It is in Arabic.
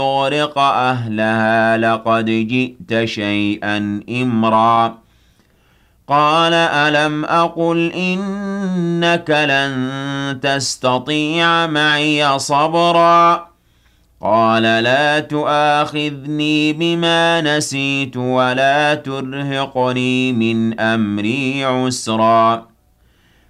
تغرق أهلها لقد جئت شيئا إمرا قال ألم أقل إنك لن تستطيع معي صبرا قال لا تؤاخذني بما نسيت ولا ترهقني من أمري عسرا